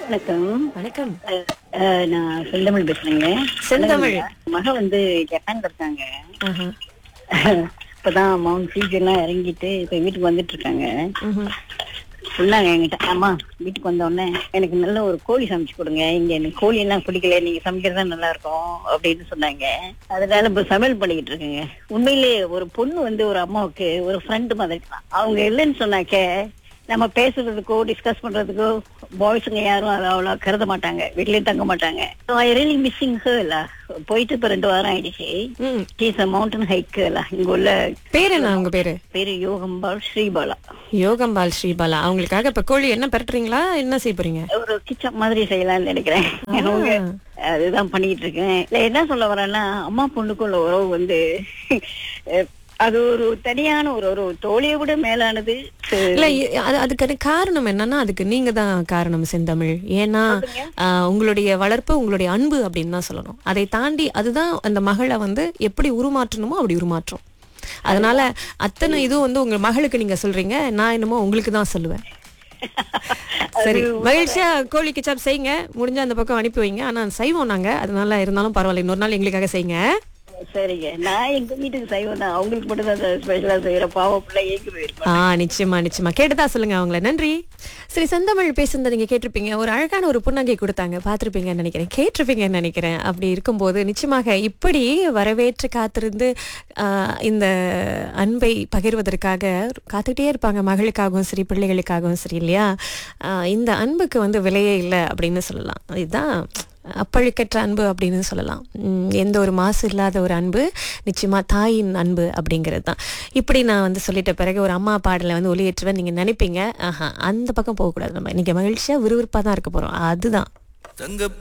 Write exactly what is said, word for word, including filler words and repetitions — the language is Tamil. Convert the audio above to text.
வணக்கம். வணக்கம். அஹ், அஹ், நான் செந்தமிழ் பேசுறேங்க. செந்தமிழ். மக வந்து ஜப்பான்ல இருக்காங்க. ஆஹா. இப்பதான் மவுண்ட் ஃபீஜி எல்லாம் இறங்கிட்டு இப்ப வீட்டுக்கு வந்துட்டு இருக்காங்க. ம்ஹும். சொன்னாங்க என்கிட்ட, அம்மா வீட்டுக்கு வந்த உடனே எனக்கு நல்ல ஒரு கோழி சமைச்சு கொடுங்க, இங்க எனக்கு கோழி எல்லாம் பிடிக்கல, நீங்க சமைக்கிறதா நல்லா இருக்கும் அப்படின்னு சொன்னாங்க. அதனால இப்ப சமையல் பண்ணிக்கிட்டு இருக்குங்க. உண்மையிலேயே ஒரு பொண்ணு வந்து ஒரு அம்மாவுக்கு ஒரு ஃப்ரெண்டு மாதிரி தான். அவங்க இல்லைன்னு சொன்னாக்க நம்ம பேசுறதுக்கோ டிஸ்கஸ் பண்றதுக்கோ பாய்ஸுங்க யாரும் அதை அவ்வளோ கருத மாட்டாங்க, வீட்லயும் தங்க மாட்டாங்க. I really missing her. போயிட்டு இப்ப ரெண்டு வாரம் ஆயிடுச்சு. ம். Is a mountain hike. இங்க உள்ள பேர் என்ன உங்க பேரு? பேரு யோகம்பாள் ஸ்ரீபாலா. யோகம்பால் ஸ்ரீபாலா. அவங்களுக்காக இப்ப கோழி என்ன பெரட்டுறீங்களா, என்ன செய்ய போறீங்க? ஒரு கிச்சன் மாதிரி செய்யலாம்னு நினைக்கிறேன். அவங்க அதுதான் பண்ணிட்டு இருக்கேன். இல்ல என்ன சொல்ல வரேன்னா, அம்மா பொண்ணுக்குள்ள உறவு வந்து அஹ், அது ஒரு தனியான ஒரு ஒரு தோழியை விட மேலானது. இல்ல இ- அது அதுக்கான காரணம் என்னன்னா, அதுக்கு நீங்க தான் காரணம் செந்தமிழ். ஏன்னா ஆஹ், உங்களுடைய வளர்ப்பு, உங்களுடைய அன்பு அப்படின்னு தான் சொல்லணும். அதை தாண்டி அதுதான் அந்த மகளை வந்து எப்படி உருமாற்றணுமோ அப்படி உருமாற்றும். அதனால அத்தனை இதுவும் வந்து உங்க மகளுக்கு நீங்க சொல்றீங்க, நான் என்னமோ உங்களுக்கு தான் சொல்லுவேன். சரி, மகிழ்ச்சியா கோழி கிச்சாப் செய்யுங்க. முடிஞ்சா அந்த பக்கம் அனுப்பி வைங்க. ஆனா செய்வோம் நாங்க, அதனால இருந்தாலும் பரவாயில்ல, இன்னொரு நாள் எங்களுக்காக செய்யுங்க. சரிங்க, நான் எங்க வீட்டுக்கு செய்வேன். நான் அவங்களுக்கு மட்டும் தான் ஸ்பெஷலா செய்யறேன். பாவம் பிள்ளை ஏங்கி போயிருக்கேன். ஆ, நிச்சயமா நிச்சயமா கேட்டுதா சொல்லுங்க அவங்கள. நன்றி. சரி, செந்தமிழ் பேசுனதை நீங்க கேட்டிருப்பீங்க. ஒரு அழகான ஒரு புன்னகை கொடுத்தாங்க, பார்த்திருப்பீங்கன்னு நினைக்கிறேன், கேட்டிருப்பீங்கன்னு நினைக்கிறேன். அப்படி இருக்கும்போது நிச்சயமாக இப்படி வரவேற்று காத்திருந்து ஆஹ், இந்த அன்பை பகிர்வதற்காக காத்துக்கிட்டே இருப்பாங்க, மகளுக்காகவும் சரி பிள்ளைகளுக்காகவும் சரி, இல்லையா? ஆஹ், இந்த அன்புக்கு வந்து விலையே இல்லை அப்படின்னு சொல்லலாம். இதுதான் அப்பழுக்கற்ற அன்பு அப்படின்னு சொல்லலாம். உம், எந்த ஒரு மாசு இல்லாத ஒரு அன்பு, நிச்சயமா தாயின் அன்பு அப்படிங்கிறது தான். இப்படி நான் வந்து சொல்லிட்ட பிறகு ஒரு அம்மா பாடலை வந்து ஒளியேற்றுவேன் நீங்க நினைப்பீங்க. ஆஹா, அந்த பக்கம் போகக்கூடாது. நம்ம இன்னைக்கு மகிழ்ச்சியா விறுவிறுப்பா தான் இருக்க போறோம். அதுதான்